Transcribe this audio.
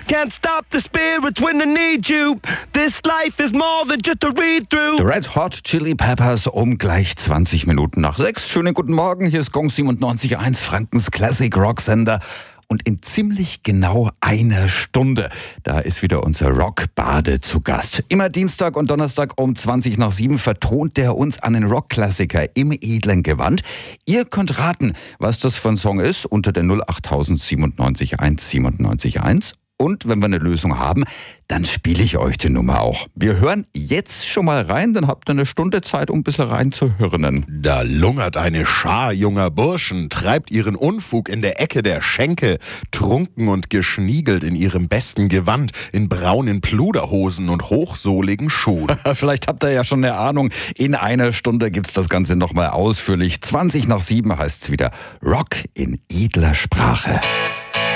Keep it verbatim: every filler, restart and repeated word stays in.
Can't stop the spirits when I need you. This life is more than just a read-through. The Red Hot Chili Peppers um gleich zwanzig Minuten nach sechs. Schönen guten Morgen, hier ist Gong siebenundneunzig Komma eins, Frankens Classic Rock Sender. Und in ziemlich genau einer Stunde, da ist wieder unser Rockbade zu Gast. Immer Dienstag und Donnerstag um zwanzig nach sieben vertont der uns einen Rockklassiker im edlen Gewand. Ihr könnt raten, was das für ein Song ist, unter der null acht null siebenundneunzig eins siebenundneunzig eins. Und wenn wir eine Lösung haben, dann spiele ich euch die Nummer auch. Wir hören jetzt schon mal rein, dann habt ihr eine Stunde Zeit, um ein bisschen reinzuhören. Da lungert eine Schar junger Burschen, treibt ihren Unfug in der Ecke der Schenke, trunken und geschniegelt in ihrem besten Gewand, in braunen Pluderhosen und hochsohligen Schuhen. Vielleicht habt ihr ja schon eine Ahnung, in einer Stunde gibt's das Ganze nochmal ausführlich. zwanzig nach sieben heißt's wieder Rock in edler Sprache.